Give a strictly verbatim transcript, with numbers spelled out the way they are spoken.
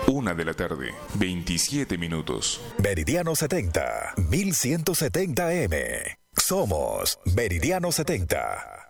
Una de la tarde, veintisiete minutos. Meridiano setenta, mil ciento setenta M. Somos Meridiano setenta.